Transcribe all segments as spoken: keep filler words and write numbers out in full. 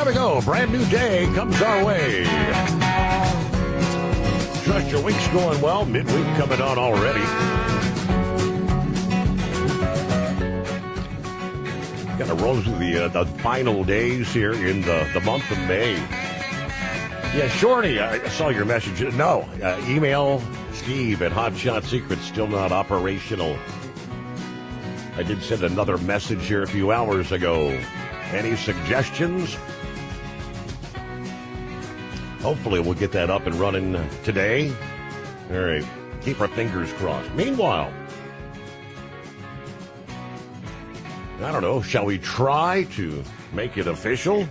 There we go. Brand new day comes our way. Trust your week's going well. Midweek coming on already. Got to roll through the, uh, the final days here in the, the month of May. Yeah, Shorty, I saw your message. No, uh, email Steve at Hotshot Secrets, still not operational. I did send another message here a few hours ago. Any suggestions? Hopefully we'll get that up and running today. All right, keep our fingers crossed. Meanwhile, I don't know, shall we try to make it official?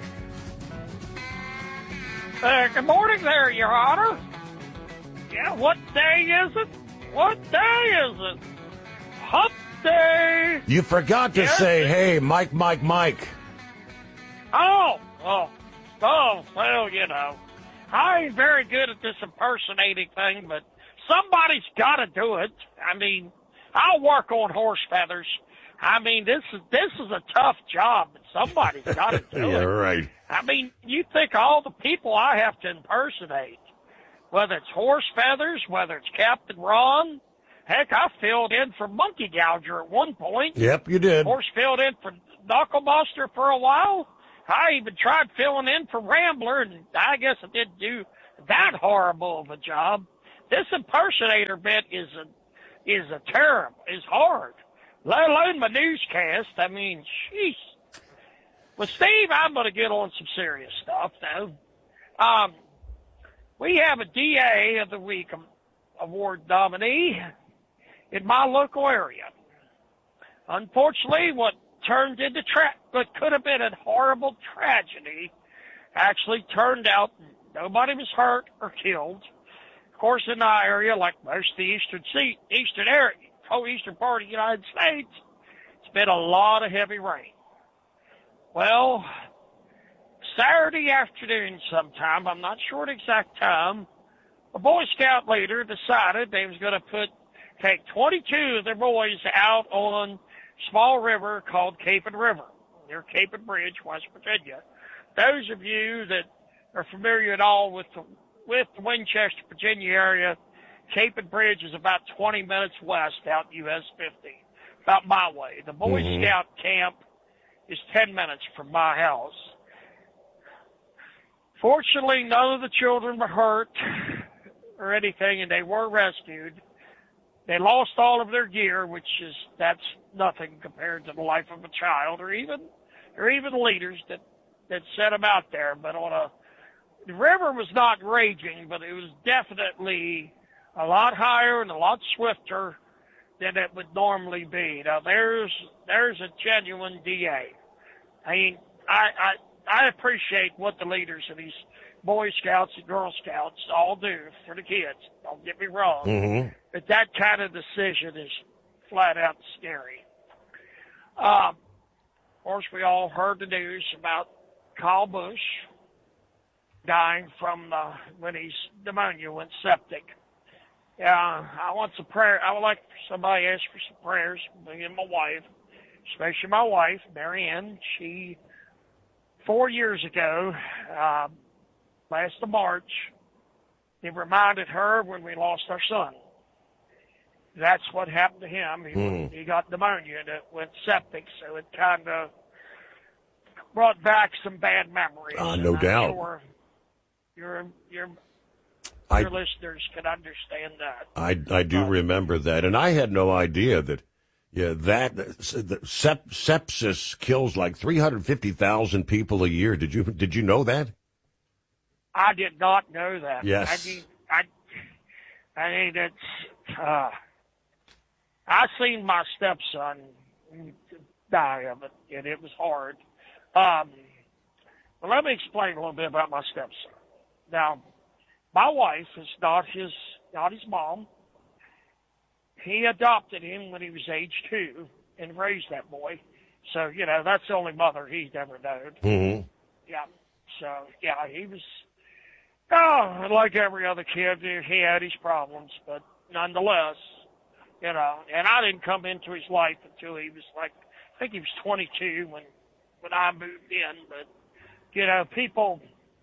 Uh, good morning there, Your Honor. Yeah, what day is it? What day is it? Hump day. You forgot to Yes. say, hey, Mike, Mike, Mike. Oh, oh, oh, well, you know, I ain't very good at this impersonating thing, but somebody's got to do it. I mean, I'll work on horse feathers. I mean, this is this is a tough job, but somebody's got to do Yeah, it. right. I mean, you think all the people I have to impersonate, whether it's horse feathers, whether it's Captain Ron. Heck, I filled in for Monkey Gouger at one point. Yep, you did. Of course, filled in for Knucklebuster for a while. I even tried filling in for Rambler, and I guess I didn't do that horrible of a job. This impersonator bit is a is a terrible, is hard. Let alone my newscast. I mean, jeez. Well, Steve, I'm going to get on some serious stuff, though. Um, we have a D A of the Week award nominee in my local area. Unfortunately, what turned into tra- what could have been a horrible tragedy actually turned out nobody was hurt or killed. Of course, in our area, like most of the eastern sea, eastern area, whole eastern part of the United States, it's been a lot of heavy rain. Well, Saturday afternoon sometime, I'm not sure the exact time, a Boy Scout leader decided they was going to put take twenty-two of their boys out on a small river called Capon River, near Capon Bridge, West Virginia. Those of you that are familiar at all with the, with the Winchester, Virginia area, Capon Bridge is about twenty minutes west out U S fifty, about my way. The Boy Mm-hmm. Scout camp is ten minutes from my house. Fortunately, none of the children were hurt or anything, and they were rescued. They lost all of their gear, which is, that's nothing compared to the life of a child, or even, or even leaders that, that set them out there. But on a, the river was not raging, but it was definitely a lot higher and a lot swifter than it would normally be. Now, there's, there's a genuine D A. I mean, I, I, I appreciate what the leaders of these Boy Scouts and Girl Scouts all do for the kids. Don't get me wrong. Mm-hmm. But that kind of decision is flat out scary. Um, of course, we all heard the news about Kyle Busch dying from uh, when his pneumonia went septic. Yeah, I want some prayer. I would like somebody to ask for some prayers. Me and my wife, especially my wife, Mary Ann. She four years ago, uh, last of March, it reminded her when we lost our son. That's what happened to him. He, Mm. he got pneumonia and it went septic, so it kind of brought back some bad memories. Uh, no And I'm doubt. Sure your your I, your listeners can understand that. I, I do But- remember that, and I had no idea that, yeah, that the sep, sepsis kills like three hundred fifty thousand people a year. Did you did you know that? I did not know that. Yes. I mean, I, I mean, it's, uh, I seen my stepson die of it, and it was hard. Um, but let me explain a little bit about my stepson. Now, my wife is not his, not his mom. He adopted him when he was age two and raised that boy. So, you know, that's the only mother he's ever known. Mm-hmm. Yeah. So, yeah, he was, oh, like every other kid, he had his problems, but nonetheless, you know, and I didn't come into his life until he was like, I think he was twenty-two when, when I moved in, but you know, people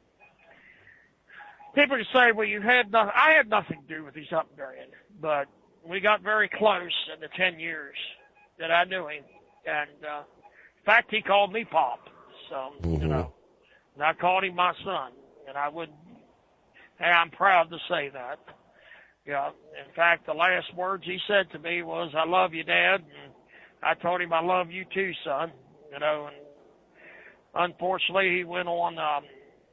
people can say, well, you had nothing. I had nothing to do with his upbringing, but we got very close in the ten years that I knew him. And, uh, in fact, he called me Pop. So, mm-hmm. you know, and I called him my son. And I would, and I'm proud to say that. Yeah. In fact, the last words he said to me was, I love you, Dad. And I told him, I love you too, son. You know, and unfortunately, he went on, um,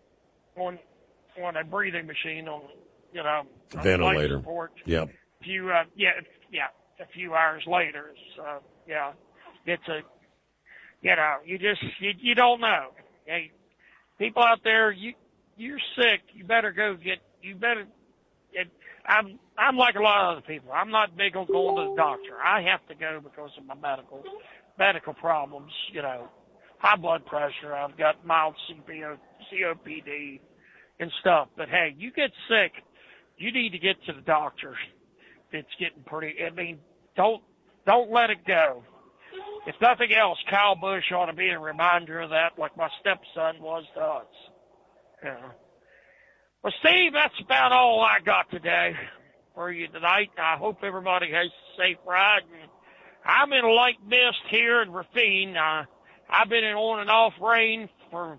on, on a breathing machine on, you know, ventilator. Yep. A few, uh, yeah, yeah, a few hours later. So, yeah, it's a, you know, you just, you, you don't know. Hey, people out there, you, you're sick. You better go get, you better, it, I'm, I'm like a lot of other people. I'm not big on going to the doctor. I have to go because of my medical, medical problems, you know, high blood pressure. I've got mild C O P D and stuff. But hey, you get sick, you need to get to the doctor. It's getting pretty, I mean, don't, don't let it go. If nothing else, Kyle Busch ought to be a reminder of that, like my stepson was to us. Yeah. Well, Steve, that's about all I got today for you tonight. I hope everybody has a safe ride. And I'm in a light mist here in Racine. Uh, I've been in on and off rain for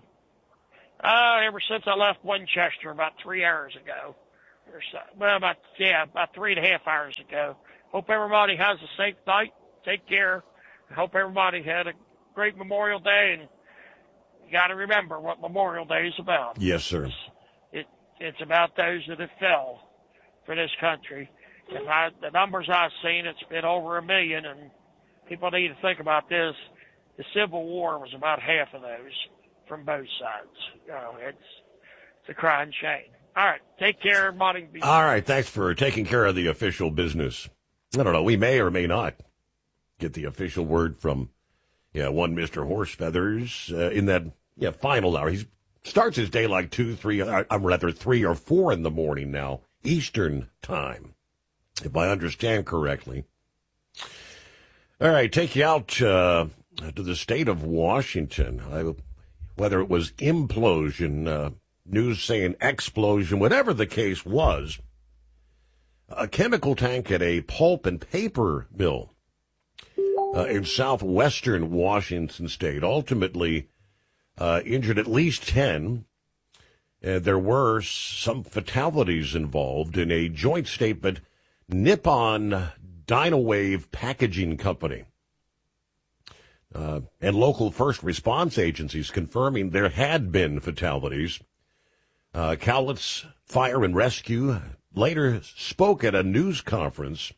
uh, ever since I left Winchester about three hours ago. Or so. Well, about, yeah, about three and a half hours ago. Hope everybody has a safe night. Take care. I hope everybody had a great Memorial Day. And you got to remember what Memorial Day is about. Yes, sir. It's, it, it's about those that have fell for this country. If I, the numbers I've seen, it's been over a million, and people need to think about this. The Civil War was about half of those from both sides. You know, it's, it's a crying shame. All right. Take care, everybody. Be- All right. Thanks for taking care of the official business. I don't know. We may or may not get the official word from, yeah, one Mister Horsefeathers uh, in that yeah final hour. He starts his day like two, three, uh, I'm rather three or four in the morning now, Eastern time, if I understand correctly. All right. Take you out uh, to the state of Washington. I, whether it was implosion, uh, news saying explosion, whatever the case was, a chemical tank at a pulp and paper mill uh, in southwestern Washington state ultimately uh, injured at least ten. Uh, there were some fatalities involved. In a joint statement, Nippon Dynawave Packaging Company uh, and local first response agencies confirming there had been fatalities. Uh, Cowlitz Fire and Rescue later spoke at a news conference.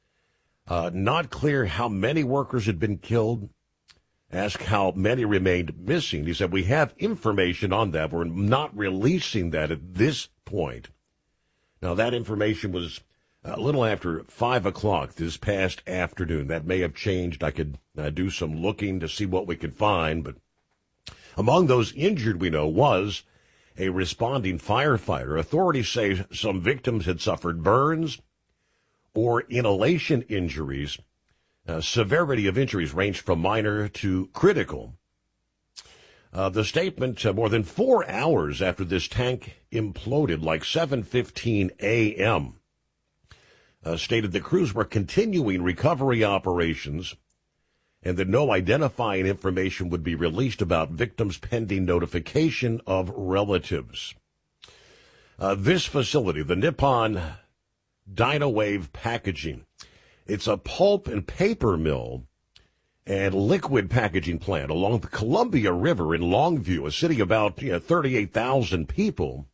Uh, not clear how many workers had been killed. Asked how many remained missing. He said, we have information on that. We're not releasing that at this point. Now, that information was a little after five o'clock this past afternoon. That may have changed. I could uh, do some looking to see what we could find. But among those injured, we know, was a responding firefighter. Authorities say some victims had suffered burns or inhalation injuries. Uh, severity of injuries ranged from minor to critical. Uh, the statement, uh, more than four hours after this tank imploded, like seven fifteen a.m., uh, stated the crews were continuing recovery operations and that no identifying information would be released about victims pending notification of relatives. Uh, this facility, the Nippon Dynawave Packaging, it's a pulp and paper mill and liquid packaging plant along the Columbia River in Longview, a city of about you know, thirty-eight thousand people,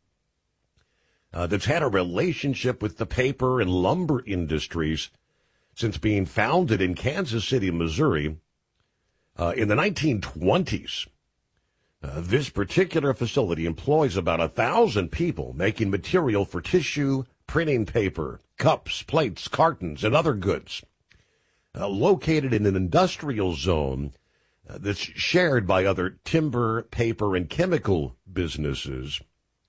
uh, that's had a relationship with the paper and lumber industries since being founded in Kansas City, Missouri, uh, in the nineteen twenties. Uh, this particular facility employs about a thousand people making material for tissue, printing paper, cups, plates, cartons, and other goods. Uh, located in an industrial zone uh, that's shared by other timber, paper, and chemical businesses.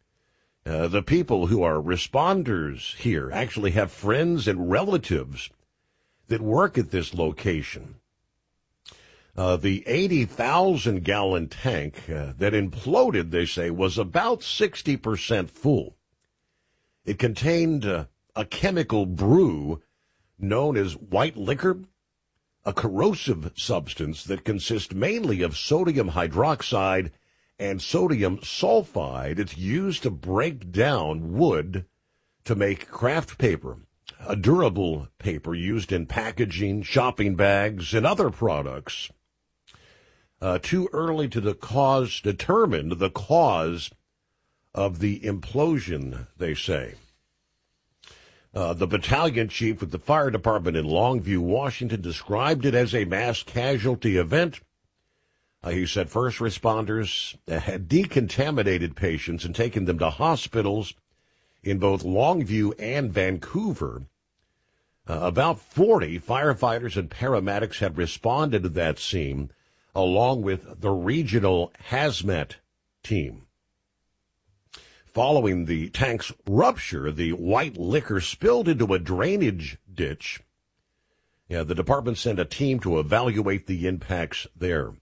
Uh, the people who are responders here actually have friends and relatives that work at this location. Uh, the eighty thousand gallon tank uh, that imploded, they say, was about sixty percent full. It contained uh, a chemical brew known as white liquor, a corrosive substance that consists mainly of sodium hydroxide and sodium sulfide. It's used to break down wood to make craft paper, a durable paper used in packaging, shopping bags, and other products. Uh, too early to the cause, determine the cause of the implosion, they say. Uh, the battalion chief with the fire department in Longview, Washington, described it as a mass casualty event. Uh, he said first responders had decontaminated patients and taken them to hospitals in both Longview and Vancouver. Uh, about forty firefighters and paramedics had responded to that scene, along with the regional hazmat team. Following the tank's rupture, the white liquor spilled into a drainage ditch. Yeah, the department sent a team to evaluate the impacts there.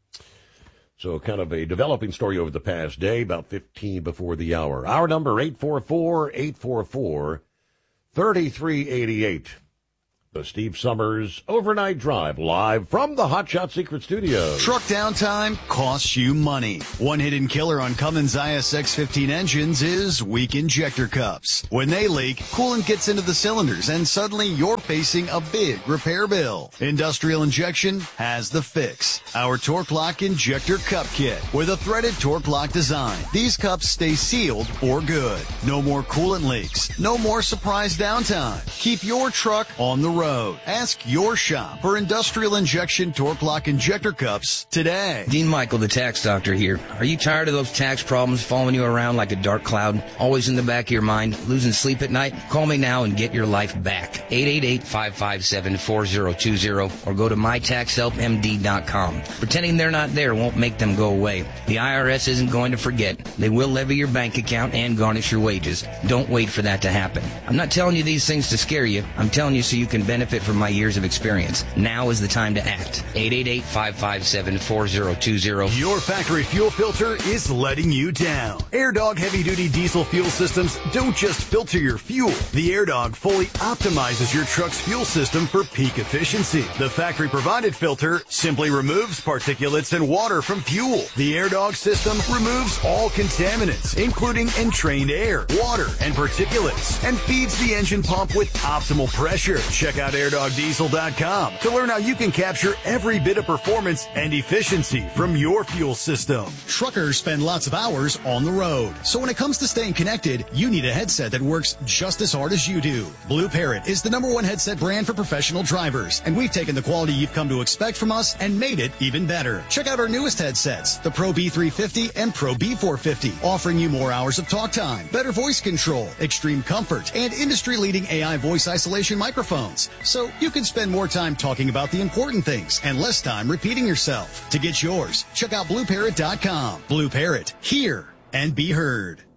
So kind of a developing story over the past day, about fifteen before the hour. Our number, eight four four, eight four four, three three eight eight. The Steve Summers Overnight Drive, live from the Hot Shot Secret Studios. Truck downtime costs you money. One hidden killer on Cummins I S X fifteen engines is weak injector cups. When they leak, coolant gets into the cylinders, and suddenly you're facing a big repair bill. Industrial Injection has the fix. Our Torque Lock Injector Cup Kit with a threaded Torque Lock design. These cups stay sealed for good. No more coolant leaks. No more surprise downtime. Keep your truck on the road. Road. Ask your shop for Industrial Injection Torque Lock Injector Cups today. Dean Michael, the tax doctor here. Are you tired of those tax problems following you around like a dark cloud? Always in the back of your mind? Losing sleep at night? Call me now and get your life back. eight eight eight, five five seven, four zero two zero or go to my tax help m d dot com. Pretending they're not there won't make them go away. The I R S isn't going to forget. They will levy your bank account and garnish your wages. Don't wait for that to happen. I'm not telling you these things to scare you. I'm telling you so you can benefit from my years of experience. Now is the time to act. eight eight eight, five five seven, four zero two zero. Your factory fuel filter is letting you down. AirDog heavy-duty diesel fuel systems don't just filter your fuel. The AirDog fully optimizes your truck's fuel system for peak efficiency. The factory-provided filter simply removes particulates and water from fuel. The AirDog system removes all contaminants, including entrained air, water, and particulates, and feeds the engine pump with optimal pressure. Check out air dog diesel dot com to learn how you can capture every bit of performance and efficiency from your fuel system. Truckers spend lots of hours on the road, so when it comes to staying connected, you need a headset that works just as hard as you do. Blue Parrot is the number one headset brand for professional drivers, and we've taken the quality you've come to expect from us and made it even better. Check out our newest headsets, the Pro B three fifty and Pro B four fifty, offering you more hours of talk time, better voice control, extreme comfort, and industry-leading A I voice isolation microphones. So you can spend more time talking about the important things and less time repeating yourself. To get yours, check out blue parrot dot com. Blue Parrot, hear and be heard.